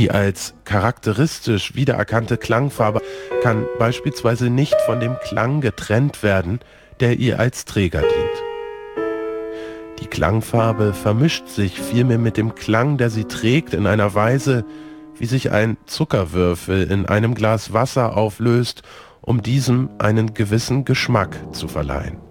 Die als charakteristisch wiedererkannte Klangfarbe kann beispielsweise nicht von dem Klang getrennt werden, der ihr als Träger dient. Die Klangfarbe vermischt sich vielmehr mit dem Klang, der sie trägt, in einer Weise, wie sich ein Zuckerwürfel in einem Glas Wasser auflöst, um diesem einen gewissen Geschmack zu verleihen.